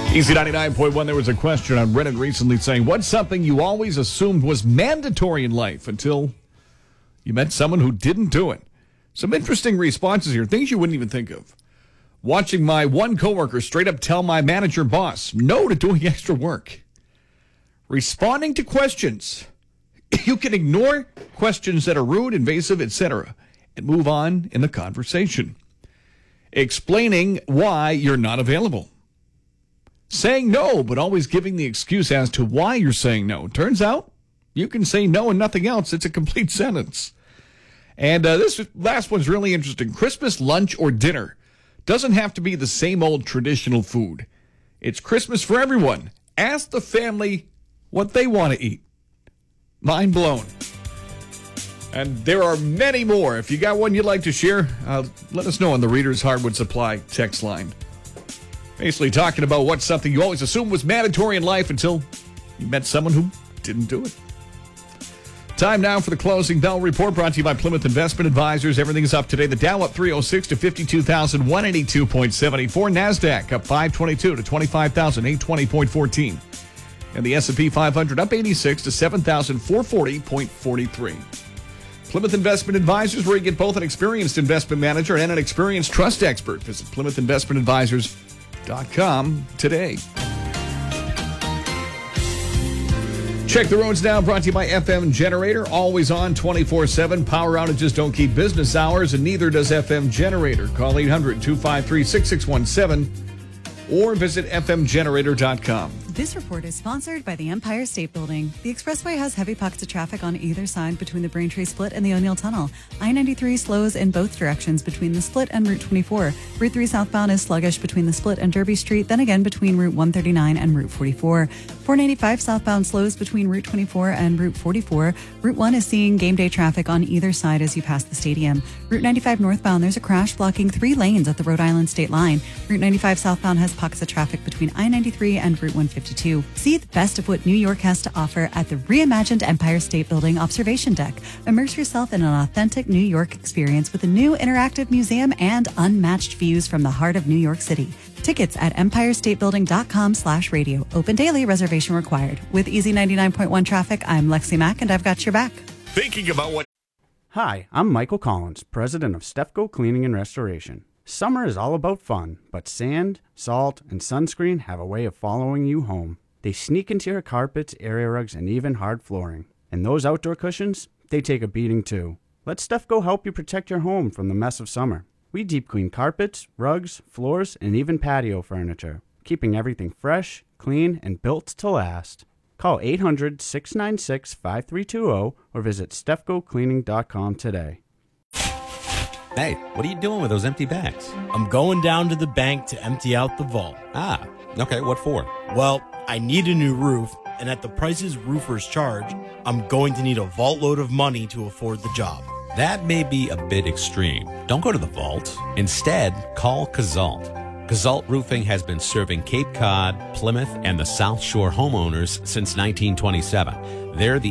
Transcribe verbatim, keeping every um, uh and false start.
Easy ninety-nine point one, there was a question on Reddit recently saying, what's something you always assumed was mandatory in life until you met someone who didn't do it? Some interesting responses here, things you wouldn't even think of. Watching my one coworker straight up tell my manager boss no to doing extra work. Responding to questions. You can ignore questions that are rude, invasive, et cetera, and move on in the conversation. Explaining why you're not available. Saying no, but always giving the excuse as to why you're saying no. Turns out, you can say no and nothing else. It's a complete sentence. And uh, this last one's really interesting. Christmas lunch or dinner doesn't have to be the same old traditional food. It's Christmas for everyone. Ask the family what they want to eat. Mind blown. And there are many more. If you got one you'd like to share, uh, let us know on the Reader's Hardwood Supply text line. Basically talking about what's something you always assumed was mandatory in life until you met someone who didn't do it. Time now for the Closing Bell Report, brought to you by Plymouth Investment Advisors. Everything is up today. The Dow up three oh six to fifty-two thousand one hundred eighty-two point seven four. NASDAQ up five twenty-two to twenty-five thousand eight hundred twenty point one four. And the S and P five hundred up eighty-six to seven thousand four hundred forty point four three. Plymouth Investment Advisors, where you get both an experienced investment manager and an experienced trust expert. Visit Plymouth Investment Advisors dot com today. Check the roads now, brought to you by F M Generator. Always on twenty-four seven. Power outages don't keep business hours, and neither does F M Generator. Call eight hundred two five three six six one seven or visit F M generator dot com. This report is sponsored by the Empire State Building. The expressway has heavy pockets of traffic on either side between the Braintree Split and the O'Neill Tunnel. I ninety-three slows in both directions between the Split and Route twenty-four. Route three southbound is sluggish between the Split and Derby Street, then again between Route one thirty-nine and Route forty-four. four ninety-five southbound slows between Route twenty-four and Route forty-four. Route one is seeing game day traffic on either side as you pass the stadium. Route ninety-five northbound, there's a crash blocking three lanes at the Rhode Island state line. Route ninety-five southbound has pockets of traffic between I ninety-three and Route one fifty-two. See the best of what New York has to offer at the reimagined Empire State Building Observation Deck. Immerse yourself in an authentic New York experience with a new interactive museum and unmatched views from the heart of New York City. Tickets at empire state building dot com slash radio. Open daily, reservation required. With Easy ninety-nine point one traffic, I'm Lexi Mack, and I've got your back. Thinking about what... Hi, I'm Michael Collins, president of Stefco Cleaning and Restoration. Summer is all about fun, but sand, salt, and sunscreen have a way of following you home. They sneak into your carpets, area rugs, and even hard flooring. And those outdoor cushions, they take a beating too. Let Stefco help you protect your home from the mess of summer. We deep clean carpets, rugs, floors, and even patio furniture, keeping everything fresh, clean, and built to last. Call eight hundred, six nine six, five three two zero or visit stefco cleaning dot com today. Hey, what are you doing with those empty bags? I'm going down to the bank to empty out the vault. Ah, okay, what for? Well, I need a new roof, and at the prices roofers charge, I'm going to need a vault load of money to afford the job. That may be a bit extreme. Don't go to the vault. Instead, call Kazalt. Kazalt Roofing has been serving Cape Cod, Plymouth, and the South Shore homeowners since nineteen twenty-seven. They're the